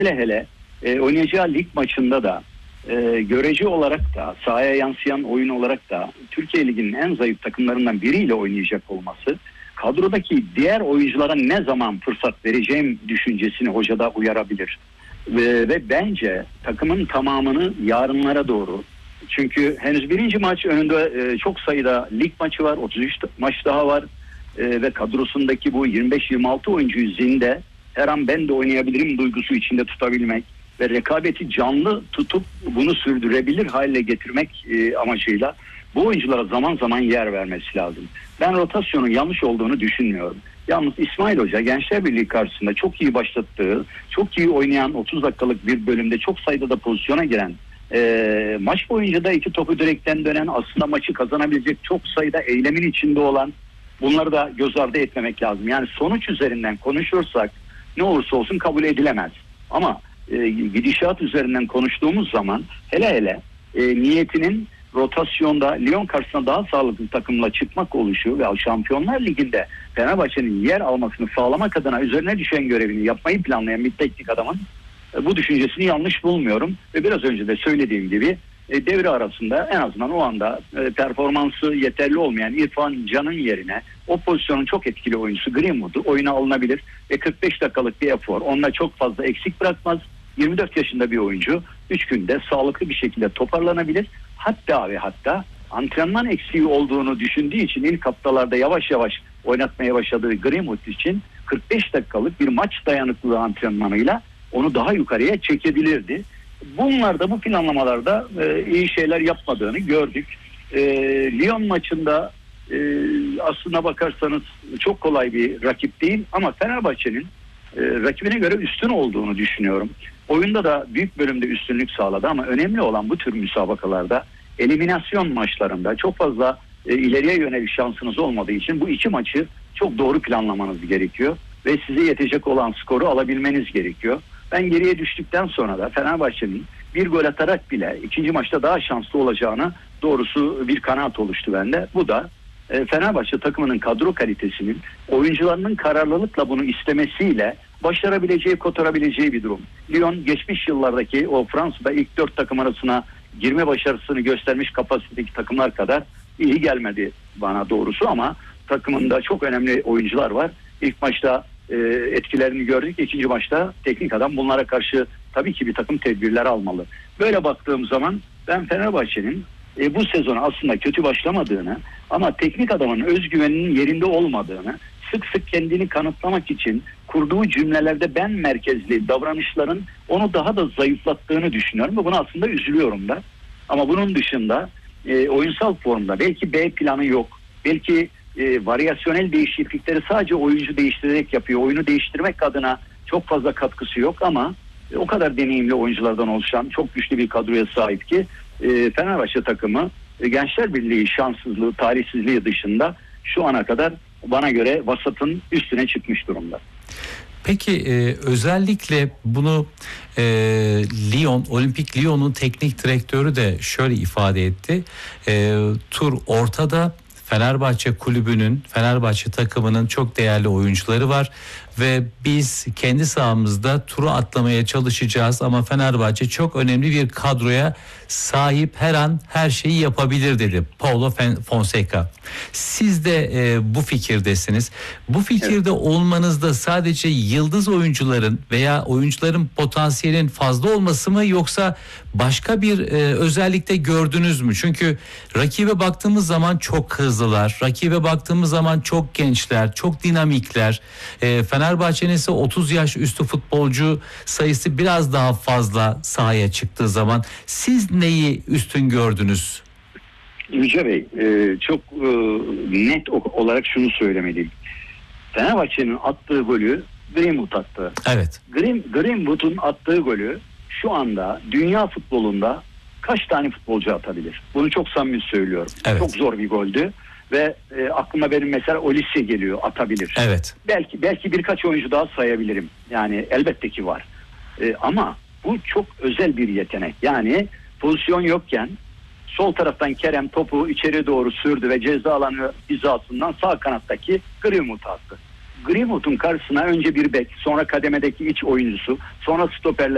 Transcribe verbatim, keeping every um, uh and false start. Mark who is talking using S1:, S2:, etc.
S1: hele hele e, oynayacağı lig maçında da e, görece olarak da sahaya yansıyan oyun olarak da Türkiye Ligi'nin en zayıf takımlarından biriyle oynayacak olması, kadrodaki diğer oyunculara ne zaman fırsat vereceğim düşüncesini hocada uyarabilir. Ve, ve bence takımın tamamını yarınlara doğru, çünkü henüz birinci maç önünde e, çok sayıda lig maçı var, otuz üç maç daha var e, ve kadrosundaki bu yirmi beş yirmi altı oyuncuyu zinde, her an ben de oynayabilirim duygusu içinde tutabilmek ve rekabeti canlı tutup bunu sürdürebilir hale getirmek e, amacıyla bu oyunculara zaman zaman yer vermesi lazım. Ben rotasyonun yanlış olduğunu düşünmüyorum. Yalnız İsmail Hoca Gençler Birliği karşısında çok iyi başlattığı, çok iyi oynayan, otuz dakikalık bir bölümde çok sayıda da pozisyona giren, e, maç boyunca da iki topu direkten dönen, aslında maçı kazanabilecek çok sayıda eylemin içinde olan, bunları da göz ardı etmemek lazım. Yani sonuç üzerinden konuşursak ne olursa olsun kabul edilemez. Ama e, gidişat üzerinden konuştuğumuz zaman hele hele e, niyetinin rotasyonda Lyon karşısında daha sağlıklı takımla çıkmak oluşu ve Şampiyonlar Ligi'nde Fenerbahçe'nin yer almasını sağlamak adına üzerine düşen görevini yapmayı planlayan bir teknik adamın e, bu düşüncesini yanlış bulmuyorum. Ve biraz önce de söylediğim gibi e, devre arasında en azından o anda e, performansı yeterli olmayan İrfan Can'ın yerine o pozisyonun çok etkili oyuncusu Greenwood'u oyuna alınabilir ve kırk beş dakikalık bir efor onunla çok fazla eksik bırakmaz. yirmi dört yaşında bir oyuncu üç günde sağlıklı bir şekilde toparlanabilir. Hatta ve hatta antrenman eksiği olduğunu düşündüğü için ilk haftalarda yavaş yavaş oynatmaya başladığı Greenwood için kırk beş dakikalık bir maç dayanıklılığı antrenmanıyla onu daha yukarıya çekebilirdi. Bunlar da bu planlamalarda e, iyi şeyler yapmadığını gördük. E, Lyon maçında e, aslına bakarsanız çok kolay bir rakip değil ama Fenerbahçe'nin e, rakibine göre üstün olduğunu düşünüyorum. Oyunda da büyük bölümde üstünlük sağladı ama önemli olan bu tür müsabakalarda eliminasyon maçlarında çok fazla e, ileriye yönelik şansınız olmadığı için bu iki maçı çok doğru planlamanız gerekiyor ve size yetecek olan skoru alabilmeniz gerekiyor. Ben geriye düştükten sonra da Fenerbahçe'nin bir gol atarak bile ikinci maçta daha şanslı olacağını doğrusu bir kanaat oluştu bende. Bu da e, Fenerbahçe takımının kadro kalitesinin oyuncularının kararlılıkla bunu istemesiyle başarabileceği, kotarabileceği bir durum. Lyon geçmiş yıllardaki o Fransa'da ilk dört takım arasına girme başarısını göstermiş kapasitedeki takımlar kadar iyi gelmedi bana doğrusu ama takımında çok önemli oyuncular var. İlk maçta e, etkilerini gördük. İkinci maçta teknik adam bunlara karşı tabii ki bir takım tedbirler almalı. Böyle baktığım zaman ben Fenerbahçe'nin e, bu sezonu aslında kötü başlamadığını ama teknik adamın özgüveninin yerinde olmadığını, sık sık kendini kanıtlamak için kurduğu cümlelerde ben merkezli davranışların onu daha da zayıflattığını düşünüyorum ve buna aslında üzülüyorum da. Ama bunun dışında e, oyunsal formda belki B planı yok. Belki e, varyasyonel değişiklikleri sadece oyuncu değiştirerek yapıyor. Oyunu değiştirmek adına çok fazla katkısı yok ama e, o kadar deneyimli oyunculardan oluşan çok güçlü bir kadroya sahip ki e, Fenerbahçe takımı e, Gençler Birliği şanssızlığı, talihsizliği dışında şu ana kadar bana göre vasatın üstüne çıkmış durumda.
S2: Peki e, özellikle bunu e, Lyon, Olimpik Lyon'un teknik direktörü de şöyle ifade etti. E, tur ortada, Fenerbahçe kulübünün, Fenerbahçe takımının çok değerli oyuncuları var ve biz kendi sahamızda turu atlamaya çalışacağız ama Fenerbahçe çok önemli bir kadroya sahip, her an her şeyi yapabilir dedi Paulo Fonseca. Siz de e, bu fikirdesiniz. Bu fikirde evet. Olmanızda sadece yıldız oyuncuların veya oyuncuların potansiyelin fazla olması mı yoksa başka bir e, özellikte gördünüz mü? Çünkü rakibe baktığımız zaman çok hızlılar. Rakibe baktığımız zaman çok gençler, çok dinamikler. E, Fenerbahçe'nin ise otuz yaş üstü futbolcu sayısı biraz daha fazla sahaya çıktığı zaman siz neyi üstün gördünüz?
S1: Yüce Bey, e, çok e, net olarak şunu söylemeliyim. Fenerbahçe'nin attığı golü Greenwood attı.
S2: Evet.
S1: Green, Greenwood'un attığı golü şu anda dünya futbolunda kaç tane futbolcu atabilir? Bunu çok samimi söylüyorum.
S2: Evet.
S1: Çok zor bir goldü ve e, aklıma benim mesela Olise geliyor, atabilir.
S2: Evet.
S1: Belki belki birkaç oyuncu daha sayabilirim. Yani elbette ki var. E, ama bu çok özel bir yetenek. Yani pozisyon yokken sol taraftan Kerem topu içeri doğru sürdü ve ceza alanı hizasından sağ kanattaki Greenwood attı. Greenwood'un karşısına önce bir bek, sonra kademedeki iç oyuncusu, sonra stoperler